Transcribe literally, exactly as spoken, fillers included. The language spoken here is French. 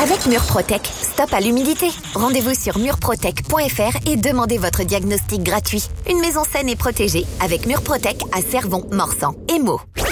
Avec Murprotec, stop à l'humidité. Rendez-vous sur murprotec point f r et demandez votre diagnostic gratuit. Une maison saine et protégée avec Murprotec à Cervon, Morsan et Meaux.